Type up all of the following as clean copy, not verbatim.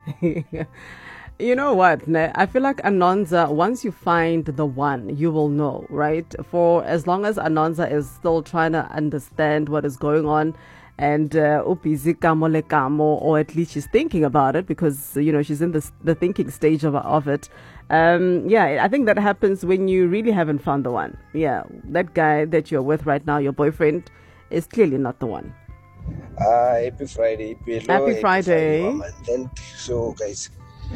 You know what? I feel like Anonza, once you find the one, you will know, right? For as long as Anonza is still trying to understand what is going on and upizi kamo le kamo, or at least she's thinking about it because, she's in the thinking stage of it. Yeah, I think that happens when you really haven't found the one. Yeah, that guy that you're with right now, your boyfriend, is clearly not the one. Happy Friday, Pelo. Happy Friday. And so, guys,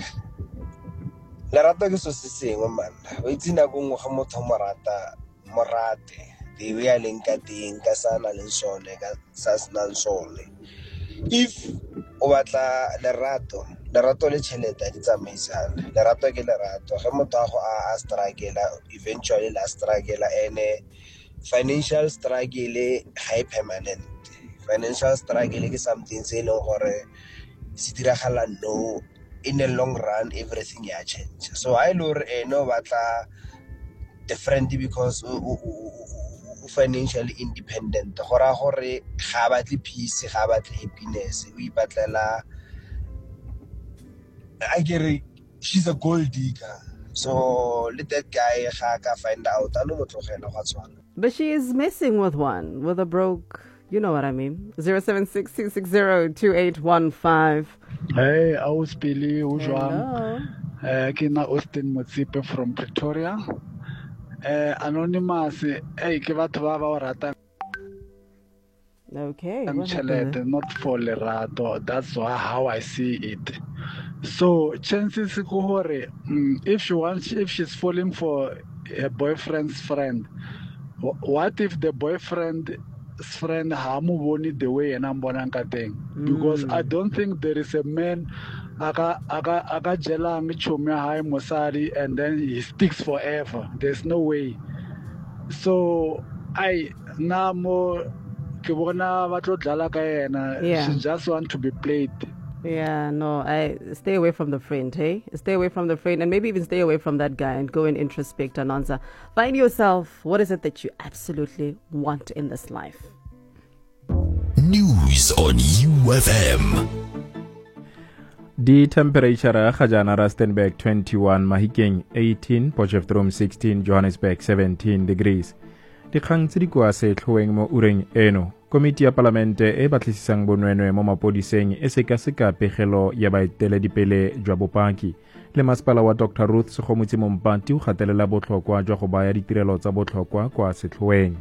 Larato ke so se sengwe man. O itse na go ngwa motho morate. Di we a leng ka teng ka sana le sone ka sa sna sone. If o batla lerato le tšhelete di tsamaisana. Lerato ke lerato. Ge motho a struggle eventually la struggle ene financial struggle high permanent. Financial struggle is something se leng gore se diragala no in the long run everything ya change. So I lore no batla different because financially independent gora gore ga batle peace ga batle happiness we batlela I get she's a gold digger. So let that guy ga find out I no motlogela ga tswana. But she is messing with a broke, you know what I mean. 0762602815. Hey, I was Billy Hello. Kina Austin Motsipe from Pretoria. Anonymous, hey, ke batho ba ba rata Okay. chelete, not for lerato. That's how I see it. So chances go hore, if she's falling for her boyfriend's friend, what if the boyfriend's friend hamu boni the way and I'm thing? Because I don't think there is a man aga jelang chumya hai mosari and then he sticks forever. There's no way. So I namo kibona batlo dlala ka yena. She just want to be played. Yeah, no, I stay away from the friend, hey? Stay away from the friend and maybe even stay away from that guy and go and introspect, Anonza. Find yourself. What is it that you absolutely want in this life? News on UFM. The temperature ga jana Rustenburg 21, Mahikeng 18, Potchefstroom 16, Johannesburg 17 degrees. Dikgang tse di kwa setlhoeng mo ureng eno. Komiti ya Palamente e batlisisang bonwenwe mo mapodiseng e sekaseka pegelo ya baeteledipele jwa bopaki. Le masepala wa Dr. Ruth Segomotsi Mompati o gatelela botlhokwa jwa go baya ditirelo tsa botlhokwa kwa setlhoeng.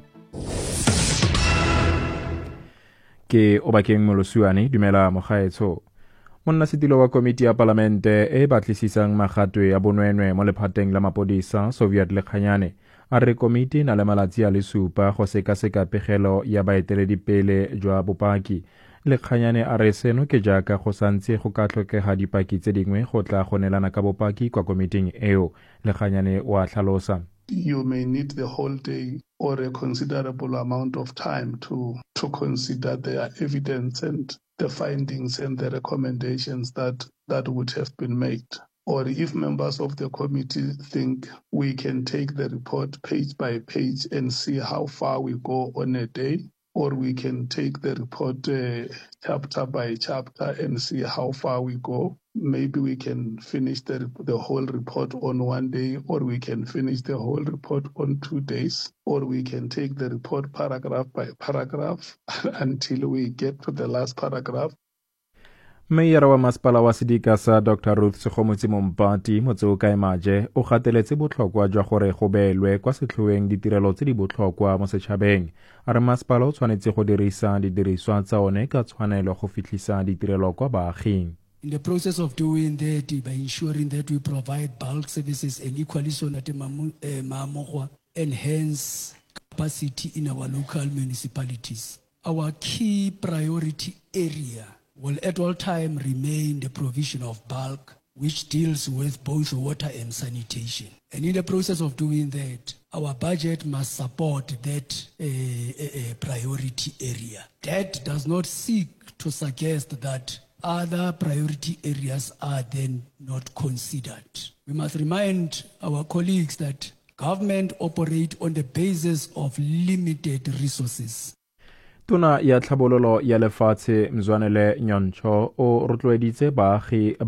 Ke Obakeng Molosiwane, dumela mogaetsho. Monnasetilo wa Komiti ya Palamente e batlisisang magatwe ya bonwenwe mo lephateng la mapodisa Soviet Lekganyane a re komiti na le malatsi a le supa go sekaseka pegelo ya baeteledipele jwa bopaki. Lekganyane a re seno ke jaaka go santse go ka tlhokega dipaki tse dingwe go tla go neelana ka bopaki kwa komiting eo. Lekganyane wa tlhalosa. You may need the whole day or a considerable amount of time to consider their evidence and the findings and the recommendations that would have been made. Or if members of the committee think we can take the report page by page and see how far we go on a day, or we can take the report chapter by chapter and see how far we go. Maybe we can finish the whole report on one day, or we can finish the whole report on 2 days, or we can take the report paragraph by paragraph until we get to the last paragraph. Mayor wa masepala wa Sedika sa Dr. Ruth Segomotsi Mompati Motseokae Maje o gateletse botlhokwa jwa gore go beelwe kwa setlhoeng ditirelo tse di botlhokwa mo setšhabeng. A re masepala o tshwanetse go dirisa didiriswa tsa one ka tshwanelo go fitlhisa ditirelo kwa baaging. In the process of doing that, by ensuring that we provide bulk services and equally so that enhance capacity in our local municipalities. Our key priority area will at all time remain the provision of bulk, which deals with both water and sanitation. And in the process of doing that, our budget must support that priority area. That does not seek to suggest that other priority areas are then not considered. We must remind our colleagues that government operate on the basis of limited resources. Tona ya tlhabololo ya lefatshe Mzwanele Nyansho o rotloeditse baagi